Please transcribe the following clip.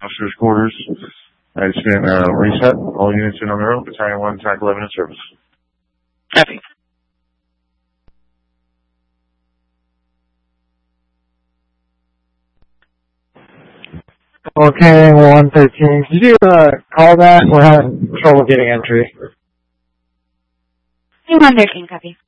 officer's quarters. I just been reset. All units in on their own. Battalion 1, Track 11 in service. Copy. Okay, 113. Did you call that? We're having trouble getting entry. 113, copy.